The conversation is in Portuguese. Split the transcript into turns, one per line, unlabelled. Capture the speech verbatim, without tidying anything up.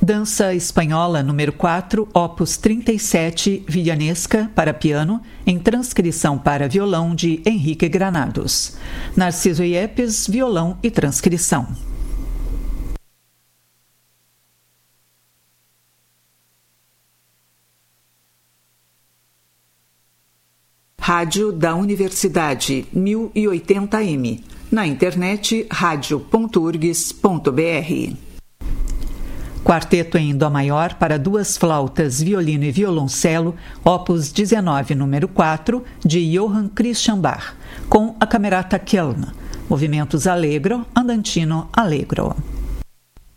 Dança Espanhola número quatro, opus trinta e sete, Villanesca, para piano, em transcrição para violão de Henrique Granados. Narciso Iepes, violão e transcrição. Rádio da Universidade mil e oitenta M. Na internet rádio ponto urgs ponto br. Quarteto em Dó maior para duas flautas, violino e violoncelo, opus dezenove, número quatro, de Johann Christian Bach, com a Camerata Köln. Movimentos Allegro, Andantino, Allegro.